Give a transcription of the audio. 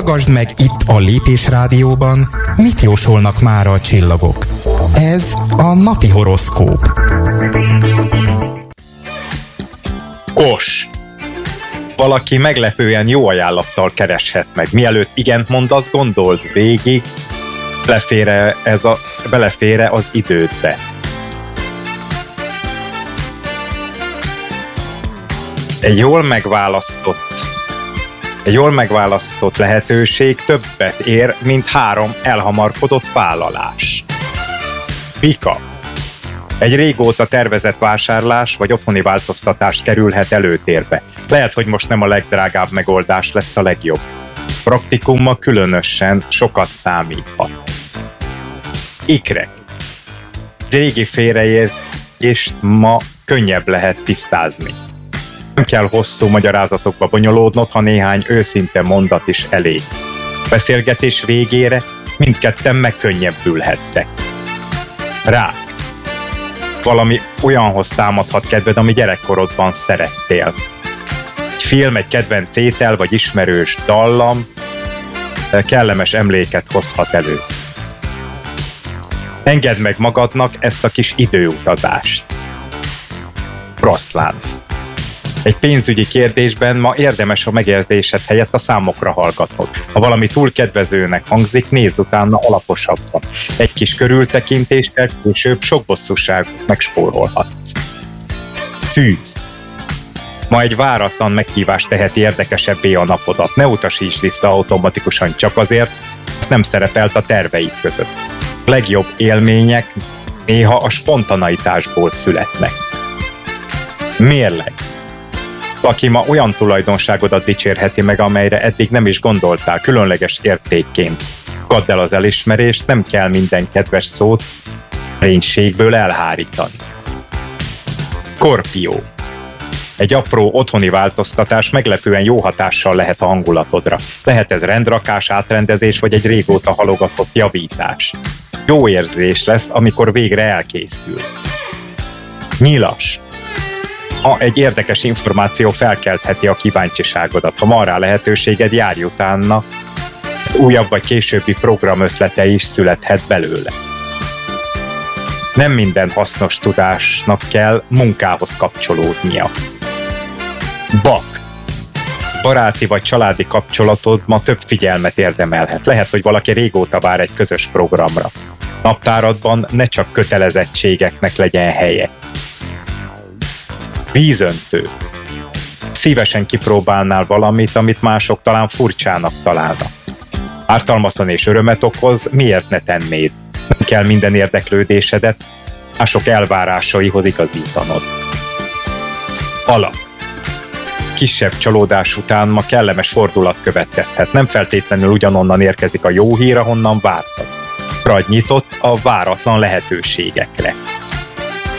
Hallgasd meg itt a Lépés Rádióban, mit jósolnak mára a csillagok. Ez a napi horoszkóp. Kos. Valaki meglepően jó ajánlattal kereshet meg. Mielőtt igent mondasz, gondold végig, belefér-e az idődbe. Egy jól megválasztott lehetőség többet ér, mint 3 elhamarkodott vállalás. Pika. Egy régóta tervezett vásárlás vagy otthoni változtatás kerülhet előtérbe. Lehet, hogy most nem a legdrágább megoldás lesz a legjobb. Praktikumma különösen sokat számíthat. Ikrek. Egy régi félreértést ma könnyebb lehet tisztázni. Nem kell hosszú magyarázatokba bonyolódnod, ha néhány őszinte mondat is elég. Beszélgetés végére mindketten megkönnyebbülhettek. Rák. Valami olyanhoz támadhat kedved, ami gyerekkorodban szerettél. Egy film, egy kedvenc étel vagy ismerős dallam kellemes emléket hozhat elő. Engedd meg magadnak ezt a kis időutazást. Oroszlán. Egy pénzügyi kérdésben ma érdemes a megérzésed helyett a számokra hallgatnod. Ha valami túl kedvezőnek hangzik, nézd utána alaposabban. Egy kis körültekintéssel később sok bosszúságot megspórolhatsz. Szűz. Ma egy váratlan meghívás teheti érdekesebbé a napodat. Ne utasíts vissza automatikusan csak azért, mert nem szerepelt a terveid között. A legjobb élmények néha a spontaneitásból születnek. Mérleg. Aki ma olyan tulajdonságodat dicsérheti meg, amelyre eddig nem is gondoltál, különleges értékként. Gadd el az elismerést, nem kell minden kedves szót rénységből elhárítani. Skorpió. Egy apró otthoni változtatás meglepően jó hatással lehet a hangulatodra. Lehet ez rendrakás, átrendezés, vagy egy régóta halogatott javítás. Jó érzés lesz, amikor végre elkészül. Nyilas. Egy érdekes információ felkeltheti a kíváncsiságodat. Ha van rá lehetőséged, járj utána, újabb vagy későbbi programötlete is születhet belőle. Nem minden hasznos tudásnak kell munkához kapcsolódnia. Bak. Baráti vagy családi kapcsolatod ma több figyelmet érdemelhet. Lehet, hogy valaki régóta vár egy közös programra. Naptáradban ne csak kötelezettségeknek legyen helye. Vízöntő. Szívesen kipróbálnál valamit, amit mások talán furcsának találnak. Ártalmatlan és örömet okoz, miért ne tennéd? Nem kell minden érdeklődésedet mások elvárásaihoz igazítanod. Alak. Kisebb csalódás után ma kellemes fordulat következhet. Nem feltétlenül ugyanonnan érkezik a jó hír, ahonnan vártad. Ragy nyitott a váratlan lehetőségekre.